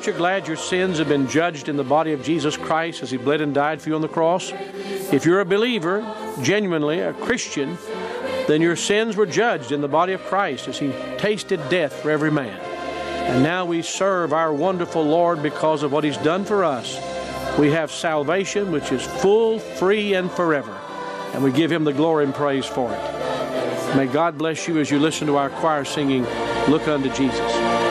Aren't you glad your sins have been judged in the body of Jesus Christ as He bled and died for you on the cross? If you're a believer, genuinely a Christian, then your sins were judged in the body of Christ as He tasted death for every man. And now we serve our wonderful Lord because of what He's done for us. We have salvation which is full, free, and forever. And we give Him the glory and praise for it. May God bless you as you listen to our choir singing, Look Unto Jesus.